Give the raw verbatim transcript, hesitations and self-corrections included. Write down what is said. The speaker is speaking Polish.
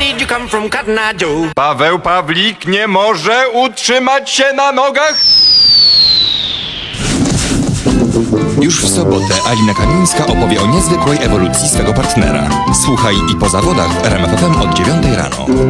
did you come from, Cotton Eye Joe? Paweł Pawlik nie może utrzymać się na nogach? Już w sobotę Alina Kamińska opowie o niezwykłej ewolucji swego partnera. Słuchaj i po zawodach w R M F F M od dziewiątej rano.